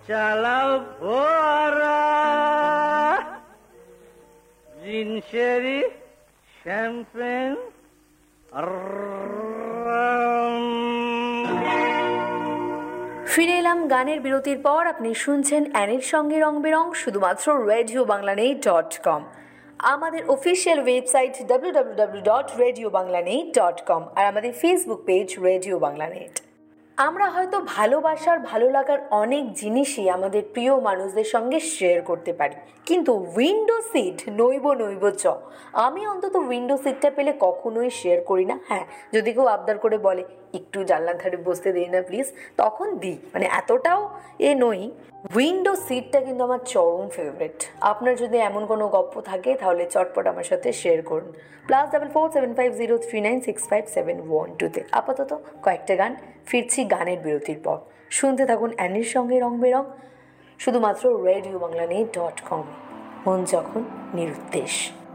চালাও ফোয়ারা, জিনসেরি শ্যাম্পেন। ফিরে এলাম গানের বিরতির পর। আপনি শুনছেন অ্যানির সঙ্গে রং বেরং, শুধুমাত্র RadioBanglaNet.com, আমাদের অফিসিয়াল ওয়েবসাইট www.radiobanglanet.com, আর আমাদের Facebook page radio Bangla net. আমরা হয়তো ভালোবাসার, ভালো লাগার অনেক জিনিসই আমাদের প্রিয় মানুষদের সঙ্গে শেয়ার করতে পারি, কিন্তু উইন্ডো সিট নইব চ। আমি অন্তত উইন্ডো সিটটা পেলে কখনোই শেয়ার করি না। হ্যাঁ, যদি কেউ আবদার করে বলে একটু জানলার ধারে বসতে দিই না প্লিজ, তখন দিই, মানে এতটাও নই। উইন্ডো সিটটা কিন্তু আমার চরম ফেভারিট। আপনার যদি এমন কোনো গল্প থাকে তাহলে চটপট আমার সাথে শেয়ার করুন। +447503965712-তে। আপাতত কয়েকটা গান, ফিরছি গানের বিরতির পর। শুনতে থাকুন অ্যানির সঙ্গে রং বেরং, শুধুমাত্র RadioBanglaNet.com, মন যখন নিরুদ্দেশ।